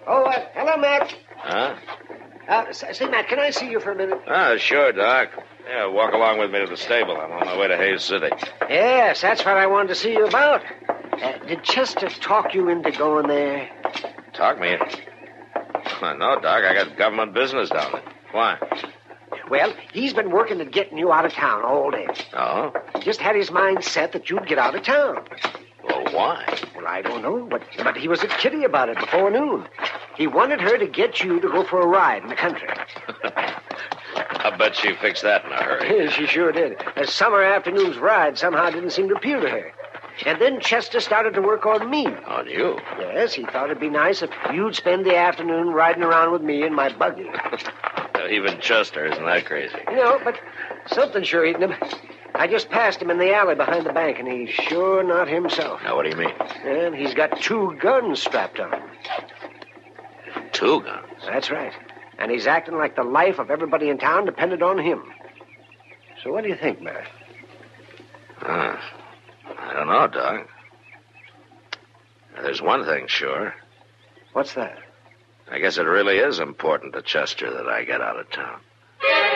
Oh, hello, Matt. Huh? Say, Matt, can I see you for a minute? Sure, Doc. Yeah, walk along with me to the stable. I'm on my way to Hayes City. Yes, that's what I wanted to see you about. Did Chester talk you into going there? Talk me? No, Doc. I got government business down there. Why? Well, he's been working at getting you out of town all day. Oh? He just had his mind set that you'd get out of town. Well, why? Well, I don't know, but he was at Kitty about it before noon. He wanted her to get you to go for a ride in the country. I bet she fixed that in a hurry. She sure did. A summer afternoon's ride somehow didn't seem to appeal to her. And then Chester started to work on me. On you? Yes, he thought it'd be nice if you'd spend the afternoon riding around with me in my buggy. Even Chester isn't that crazy. No, but something sure eating him. I just passed him in the alley behind the bank, and he's sure not himself. Now, what do you mean? And he's got 2 guns strapped on him. 2 guns? That's right. And he's acting like the life of everybody in town depended on him. So what do you think, Mary? I don't know, Doc. There's one thing sure. What's that? I guess it really is important to Chester that I get out of town.